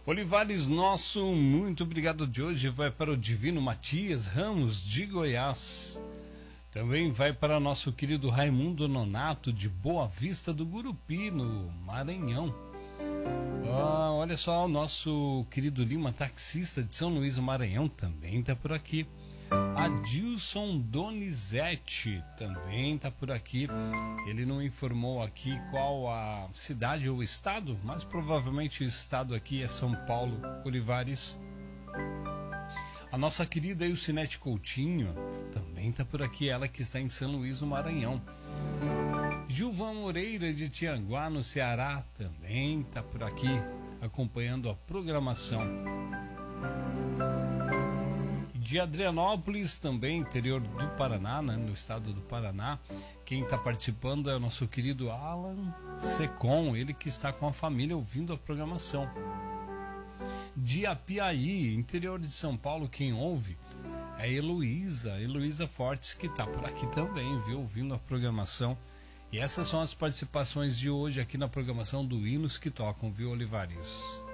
Olivares, nosso muito obrigado de hoje vai para o Divino Matias Ramos de Goiás. Também vai para nosso querido Raimundo Nonato de Boa Vista do Gurupi, no Maranhão. Olha só, o nosso querido Lima, taxista de São Luís do Maranhão, também está por aqui. Adilson Donizete também está por aqui. Ele não informou aqui qual a cidade ou estado, mas provavelmente o estado aqui é São Paulo. Olivares. A nossa querida Ilcinete Coutinho também está por aqui, ela que está em São Luís do Maranhão. Gilvan Moreira de Tianguá, no Ceará, também está por aqui, acompanhando a programação. De Adrianópolis, também interior do Paraná, né, no estado do Paraná, quem está participando é o nosso querido Alan Secom, ele que está com a família ouvindo a programação. De Apiaí, interior de São Paulo, quem ouve é Heloísa Fortes, que está por aqui também, viu, ouvindo a programação. E essas são as participações de hoje aqui na programação do Hinos que Tocam, viu, Olivares?